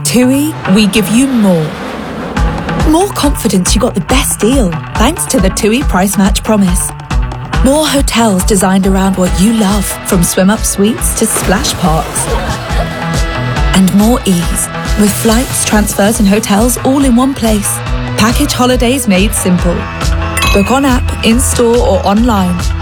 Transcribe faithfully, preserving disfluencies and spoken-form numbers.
TUI, we give you more. More confidence you got the best deal thanks to the TUI Price Match Promise. More hotels designed around what you love, from swim-up suites to splash parks. And more ease, with flights, transfers and hotels all in one place. Package holidays made simple. Book on app, in-store or online.